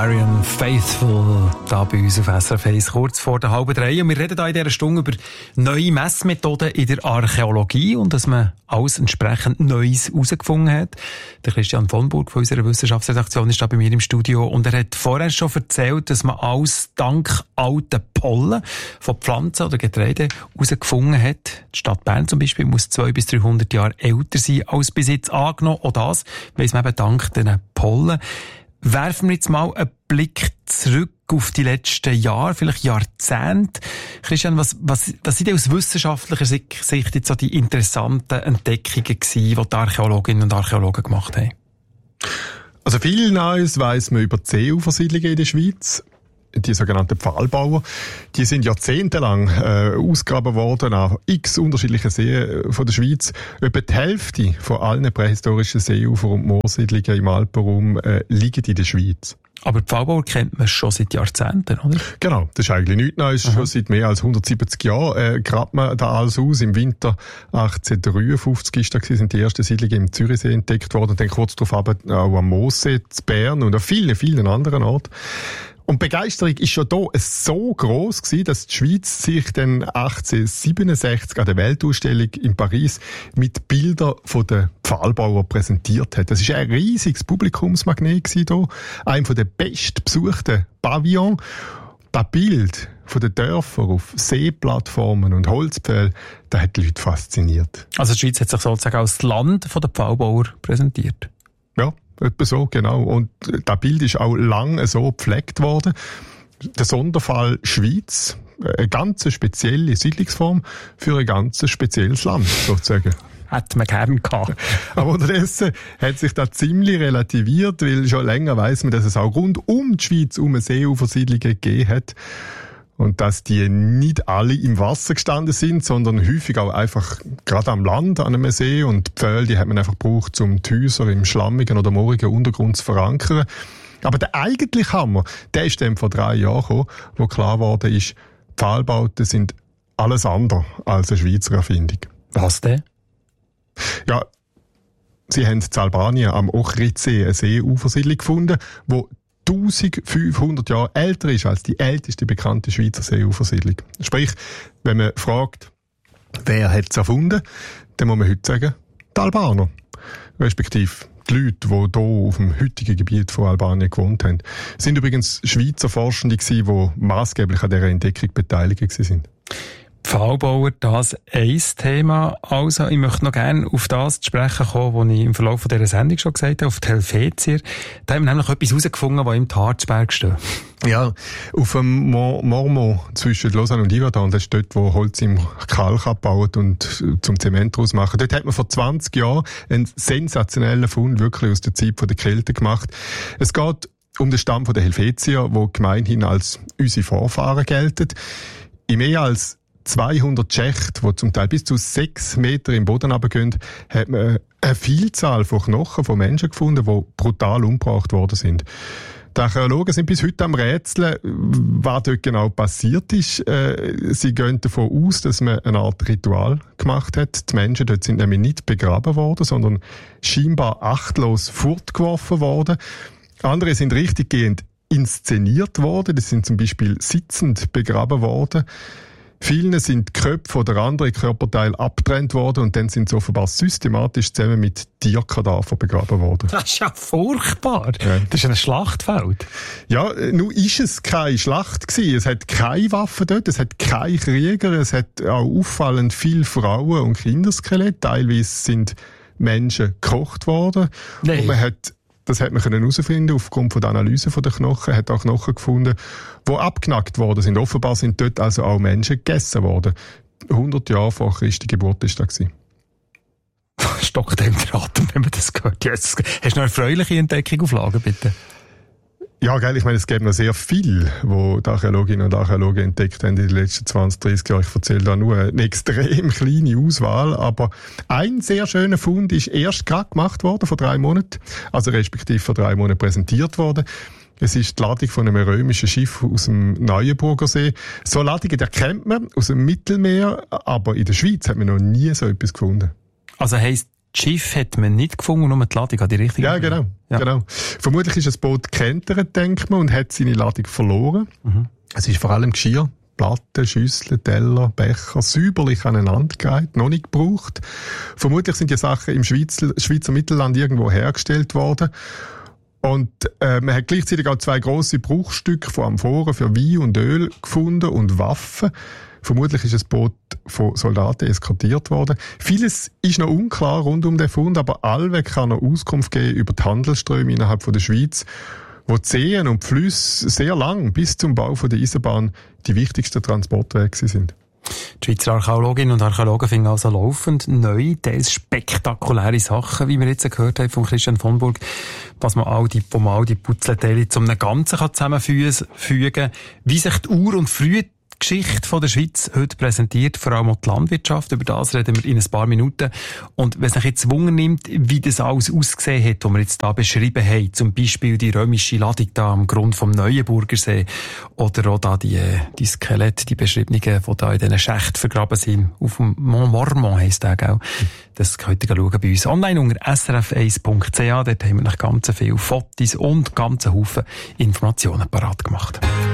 Marianne Faithfull da bei uns auf SRF 1 kurz vor der 2:30. Und wir reden hier in dieser Stunde über neue Messmethoden in der Archäologie und dass man alles entsprechend Neues herausgefunden hat. Der Christian von Burg von unserer Wissenschaftsredaktion ist da bei mir im Studio und er hat vorher schon erzählt, dass man alles dank alten Pollen von Pflanzen oder Getreide herausgefunden hat. Die Stadt Bern zum Beispiel muss 200 bis 300 Jahre älter sein als bis jetzt angenommen. Auch das weiss man eben dank diesen Pollen. Werfen wir jetzt mal einen Blick zurück auf die letzten Jahre, vielleicht Jahrzehnte. Christian, was sind denn aus wissenschaftlicher Sicht jetzt so die interessanten Entdeckungen gewesen, die Archäologinnen und Archäologen gemacht haben? Also viel Neues weiss man über die Seeufersiedlungen in der Schweiz. Die sogenannten Pfahlbauer, die sind jahrzehntelang ausgegraben worden an x unterschiedlichen Seen von der Schweiz. Etwa die Hälfte von allen prähistorischen Seeufer- und Moorsiedlungen im Alpenraum liegen in der Schweiz. Aber die Pfahlbauer kennt man schon seit Jahrzehnten, oder? Genau, das ist eigentlich nichts Neues. Schon seit mehr als 170 Jahren grabt man da alles aus. Im Winter 1853 sind die ersten Siedlungen im Zürichsee entdeckt worden. Und dann kurz darauf auch am Moossee, in Bern und an vielen, vielen anderen Orten. Und die Begeisterung ist schon da so gross gewesen, dass die Schweiz sich dann 1867 an der Weltausstellung in Paris mit Bildern von den Pfahlbauern präsentiert hat. Das ist ein riesiges Publikumsmagnet gewesen hier. Einer der bestbesuchten Pavillons. Das Bild von den Dörfern auf Seeplattformen und Holzpfählen, das hat die Leute fasziniert. Also die Schweiz hat sich sozusagen als Land der Pfahlbauer präsentiert? Ja. Etwa so, genau. Und das Bild ist auch lange so gepflegt worden. Der Sonderfall Schweiz, eine ganz spezielle Siedlungsform für ein ganz spezielles Land, sozusagen. Hätte man gern gehabt. Aber unterdessen hat sich das ziemlich relativiert, weil schon länger weiss man, dass es auch rund um die Schweiz Seeufersiedlungen gegeben hat. Und dass die nicht alle im Wasser gestanden sind, sondern häufig auch einfach gerade am Land, an einem See. Und die Pfähle, die hat man einfach gebraucht, um die Häuser im schlammigen oder moorigen Untergrund zu verankern. Aber der eigentliche Hammer, der ist dann vor 3 Jahren gekommen, wo klar geworden ist, Pfahlbauten sind alles andere als eine Schweizer Erfindung. Was denn? Ja, sie haben in Albanien am Ochritsee eine Seeufersiedlung gefunden, wo 1500 Jahre älter ist als die älteste bekannte Schweizer Seeufersiedlung. Sprich, wenn man fragt, wer hat es erfunden, dann muss man heute sagen, die Albaner. Respektive die Leute, die hier auf dem heutigen Gebiet von Albanien gewohnt haben. Es sind übrigens Schweizer Forschende gewesen, die maßgeblich an dieser Entdeckung beteiligt sind. Pfahlbauer, das ein Thema. Also, ich möchte noch gerne auf das zu sprechen kommen, was ich im Verlauf dieser Sendung schon gesagt habe, auf die Helvetier. Da haben wir nämlich etwas herausgefunden, das im Harzberg steht. Ja, auf dem Mormont zwischen Lausanne und Yverdon, das ist dort, wo Holz im Kalk abbaut und zum Zement daraus machen. Dort hat man vor 20 Jahren einen sensationellen Fund wirklich aus der Zeit der Kälte gemacht. Es geht um den Stamm der Helvetier, wo gemeinhin als unsere Vorfahren gelten. In mehr als 200 Schächte, die zum Teil bis zu 6 Meter im Boden runtergehen, hat man eine Vielzahl von Knochen von Menschen gefunden, die brutal umgebracht worden sind. Die Archäologen sind bis heute am Rätseln, was dort genau passiert ist. Sie gehen davon aus, dass man eine Art Ritual gemacht hat. Die Menschen dort sind nämlich nicht begraben worden, sondern scheinbar achtlos fortgeworfen worden. Andere sind richtiggehend inszeniert worden. Das sind zum Beispiel sitzend begraben worden. Vielen sind die Köpfe oder andere Körperteile abgetrennt worden und dann sind sie offenbar systematisch zusammen mit Tierkadavern begraben worden. Das ist ja furchtbar. Ja. Das ist ein Schlachtfeld. Ja, nun ist es keine Schlacht gewesen. Es hat keine Waffen dort, es hat keine Krieger, es hat auch auffallend viele Frauen- und Kinderskelette. Teilweise sind Menschen gekocht worden. Nee. Und das hat man herausfinden aufgrund von der Analyse der Knochen, hat auch Knochen gefunden, die abgenackt worden sind. Offenbar sind dort also auch Menschen gegessen worden. 100 Jahre vor Christi Geburt war das. Stockt einem der Atem, wenn man das hört. Jetzt, hast du noch eine erfreuliche Entdeckung auf Lager, bitte? Ja, geil. Ich meine, es gibt noch sehr viel, wo die Archäologinnen und Archäologen entdeckt haben in den letzten 20, 30 Jahren. Ich erzähle da nur eine extrem kleine Auswahl, aber ein sehr schöner Fund ist erst gerade gemacht worden, vor 3 Monaten. Also respektive vor 3 Monaten präsentiert worden. Es ist die Ladung von einem römischen Schiff aus dem Neuenburger See. So Ladungen, die kennt man aus dem Mittelmeer, aber in der Schweiz hat man noch nie so etwas gefunden. Also heisst, die das Schiff hat man nicht gefunden, nur die Ladung an die richtige. Ja, genau. Ja. Genau. Vermutlich ist das Boot gekentert, denkt man, und hat seine Ladung verloren. Es ist vor allem Geschirr, Platten, Schüsseln, Teller, Becher säuberlich aneinandergereiht, noch nicht gebraucht. Vermutlich sind die Sachen im Schweizer Mittelland irgendwo hergestellt worden. Und man hat gleichzeitig auch 2 grosse Bruchstücke von Amphoren für Wein und Öl gefunden und Waffen. Vermutlich ist das Boot von Soldaten eskortiert worden. Vieles ist noch unklar rund um den Fund, aber allweg kann er Auskunft geben über die Handelsströme innerhalb von der Schweiz, wo die Seen und die Flüsse sehr lang bis zum Bau von der Eisenbahn die wichtigsten Transportwege sind. Die Schweizer Archäologinnen und Archäologen finden also laufend neue, teils spektakuläre Sachen, wie wir jetzt gehört haben von Christian von Burg, wo man all die Puzzleteile zu einem Ganzen zusammenfügen kann, wie sich die Ur- und Frühgeschichte von der Schweiz heute präsentiert, vor allem auch die Landwirtschaft. Über das reden wir in ein paar Minuten. Und wenn es sich jetzt Wunder nimmt, wie das alles ausgesehen hat, was wir jetzt da beschrieben haben, zum Beispiel die römische Ladung da am Grund vom Neuenburgersee oder auch da die Skelette, die beschriebenen, die da in diesen Schächten vergraben sind, auf dem Mont Mormont heisst der, gell? Das könnt ihr schauen bei uns online unter srf1.ch. Dort haben wir noch ganz viele Fotos und ganz Haufen Informationen parat gemacht.